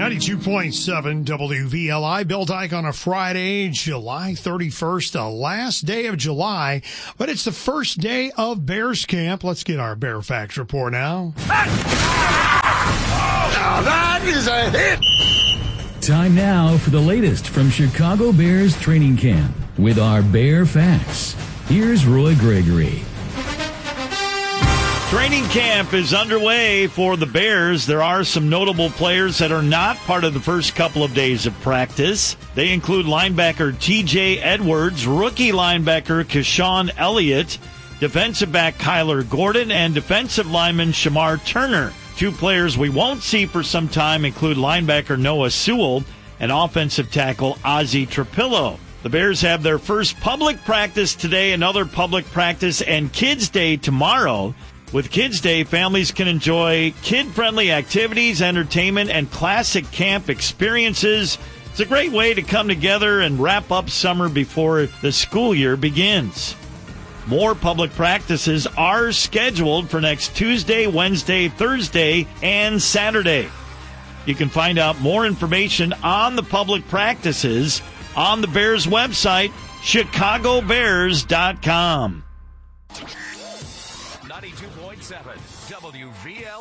92.7 WVLI. Bill Dyke on a Friday, July 31st, the last day of July, but it's the first day of Bears camp. Let's get our Bear Facts report now. Now that is a hit! Time now for the latest from Chicago Bears training camp with our Bear Facts. Here's Roy Gregory. Training camp is underway for the Bears. There are some notable players that are not part of the first couple of days of practice. They include linebacker T.J. Edwards, rookie linebacker Keshawn Elliott, defensive back Kyler Gordon, and defensive lineman Shamar Turner. Two players we won't see for some time include linebacker Noah Sewell and offensive tackle Ozzie Trapillo. The Bears have their first public practice today, another public practice, and Kids Day tomorrow. With Kids Day, families can enjoy kid-friendly activities, entertainment, and classic camp experiences. It's a great way to come together and wrap up summer before the school year begins. More public practices are scheduled for next Tuesday, Wednesday, Thursday, and Saturday. You can find out more information on the public practices on the Bears website, chicagobears.com. 92.7 WVL.